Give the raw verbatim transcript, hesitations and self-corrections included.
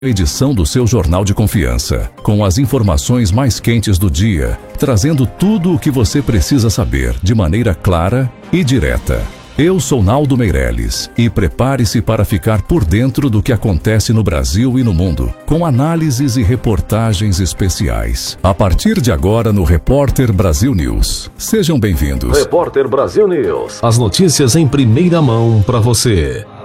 Edição do seu jornal de confiança, com as informações mais quentes do dia, trazendo tudo o que você precisa saber de maneira clara e direta. Eu sou Naldo Meirelles e prepare-se para ficar por dentro do que acontece no Brasil e no mundo, com análises e reportagens especiais. A partir de agora no Repórter Brasil News. Sejam bem-vindos. Repórter Brasil News. As notícias em primeira mão para você.